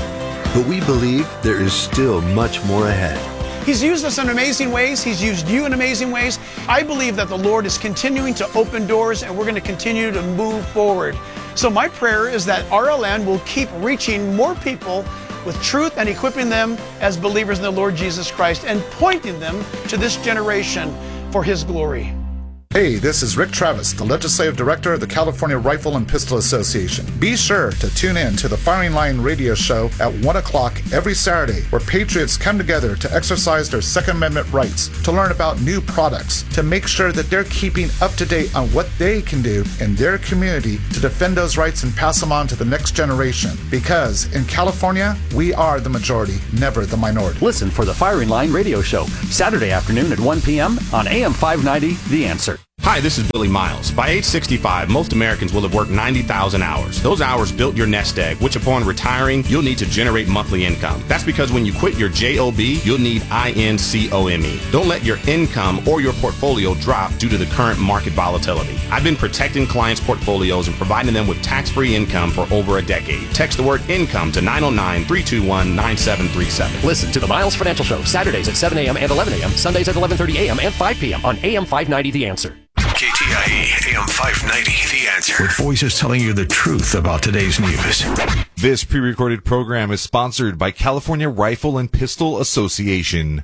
But we believe there is still much more ahead. He's used us in amazing ways. He's used you in amazing ways. I believe that the Lord is continuing to open doors, and we're going to continue to move forward. So my prayer is that RLN will keep reaching more people with truth and equipping them as believers in the Lord Jesus Christ and pointing them to this generation for His glory. Hey, this is Rick Travis, the Legislative Director of the California Rifle and Pistol Association. Be sure to tune in to the Firing Line radio show at 1 o'clock every Saturday, where patriots come together to exercise their Second Amendment rights, to learn about new products, to make sure that they're keeping up to date on what they can do in their community to defend those rights and pass them on to the next generation. Because in California, we are the majority, never the minority. Listen for the Firing Line radio show, Saturday afternoon at 1 p.m. on AM 590, The Answer. Hi, this is Billy Miles. By age 65, most Americans will have worked 90,000 hours. Those hours built your nest egg, which upon retiring, you'll need to generate monthly income. That's because when you quit your JOB, you'll need INCOME. Don't let your income or your portfolio drop due to the current market volatility. I've been protecting clients' portfolios and providing them with tax-free income for over a decade. Text the word income to 909-321-9737. Listen to the Miles Financial Show, Saturdays at 7 a.m. and 11 a.m., Sundays at 11:30 a.m. and 5 p.m. on AM 590 The Answer. KTIE AM 590, The Answer. With voices telling you the truth about today's news. This pre-recorded program is sponsored by California Rifle and Pistol Association.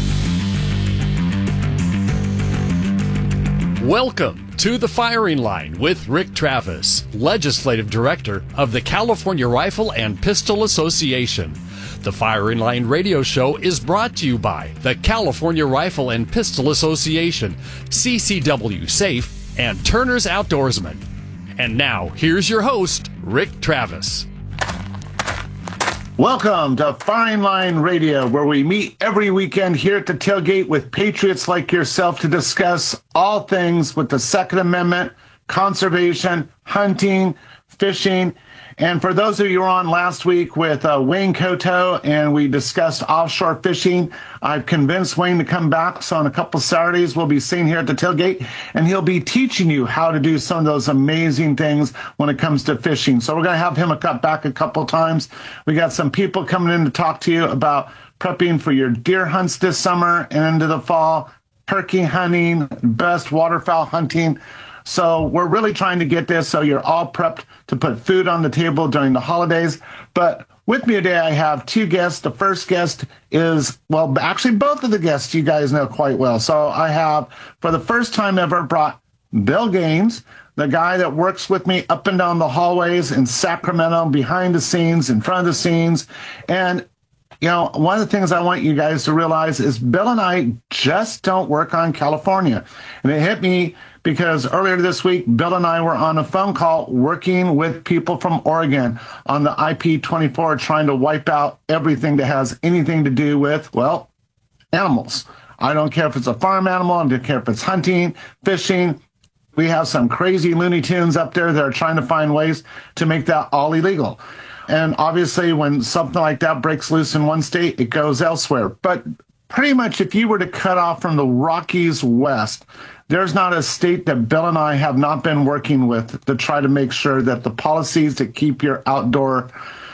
Welcome to The Firing Line with Rick Travis, Legislative Director of the California Rifle and Pistol Association. The Firing Line radio show is brought to you by the California Rifle and Pistol Association, CCW Safe, and Turner's Outdoorsman. And now, here's your host, Rick Travis. Welcome to Firing Line Radio, where we meet every weekend here at the tailgate with patriots like yourself to discuss all things with the Second Amendment, conservation, hunting, fishing. And for those of you who were on last week with Wayne Coto and we discussed offshore fishing, I've convinced Wayne to come back. So on a couple Saturdays, we'll be seen here at the tailgate, and he'll be teaching you how to do some of those amazing things when it comes to fishing. So we're going to have him back a couple times. We got some people coming in to talk to you about prepping for your deer hunts this summer and into the fall, turkey hunting, best waterfowl hunting. So we're really trying to get this so you're all prepped to put food on the table during the holidays. But with me today, I have two guests. The first guest is, well, actually both of the guests you guys know quite well. So I have, for the first time ever, brought Bill Gaines, the guy that works with me up and down the hallways in Sacramento, behind the scenes, in front of the scenes. And you know, one of the things I want you guys to realize is Bill and I just don't work on California. And it hit me because earlier this week, Bill and I were on a phone call working with people from Oregon on the IP-24, trying to wipe out everything that has anything to do with, well, animals. I don't care if it's a farm animal. I don't care if it's hunting, fishing. We have some crazy Looney Tunes up there that are trying to find ways to make that all illegal. And obviously, when something like that breaks loose in one state, it goes elsewhere. But pretty much if you were to cut off from the Rockies west, there's not a state that Bill and I have not been working with to try to make sure that the policies that keep your outdoors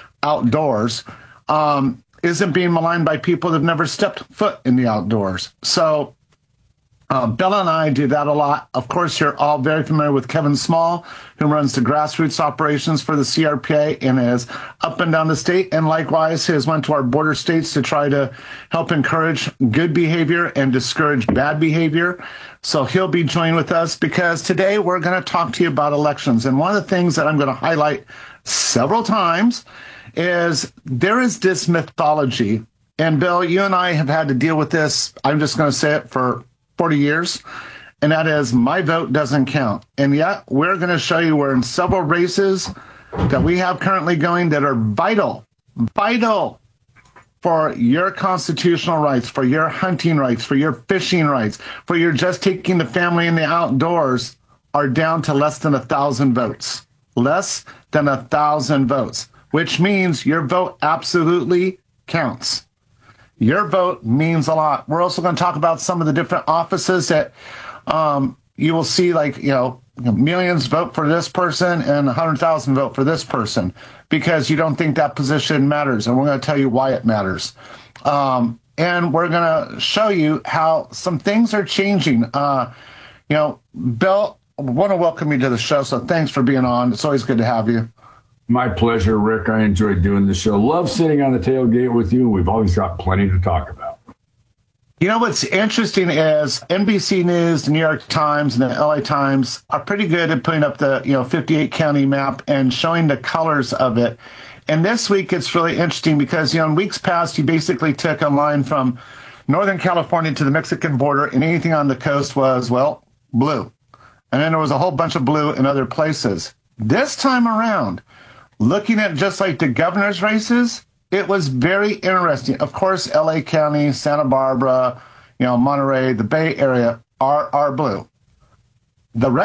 isn't being maligned by people that have never stepped foot in the outdoors. So Bill and I do that a lot. Of course, you're all very familiar with Kevin Small, who runs the grassroots operations for the CRPA and is up and down the state. And likewise, has went to our border states to try to help encourage good behavior and discourage bad behavior. So he'll be joining with us because today we're going to talk to you about elections. And one of the things that I'm going to highlight several times is there is this mythology. And Bill, you and I have had to deal with this. I'm just going to say it for 40 years, and that is my vote doesn't count. And yet we're going to show you we're in several races that we have currently going that are vital for your constitutional rights, for your hunting rights, for your fishing rights, for your just taking the family in the outdoors, are down to less than 1,000 votes. Less than 1,000 votes, which means your vote absolutely counts. Your vote means a lot. We're also going to talk about some of the different offices that you will see, like, you know, millions vote for this person and 100,000 vote for this person because you don't think that position matters. And we're going to tell you why it matters. And we're going to show you how some things are changing. Bill, I want to welcome you to the show, so thanks for being on. It's always good to have you. My pleasure, Rick. I enjoy doing the show. Love sitting on the tailgate with you. We've always got plenty to talk about. You know what's interesting is NBC News, the New York Times, and the LA Times are pretty good at putting up the 58 county map and showing the colors of it. And this week it's really interesting because in weeks past you basically took a line from Northern California to the Mexican border, and anything on the coast was blue. And then there was a whole bunch of blue in other places. This time around, looking at just like the governor's races, it was very interesting. Of course, LA County, Santa Barbara, Monterey, the Bay Area are blue. The rest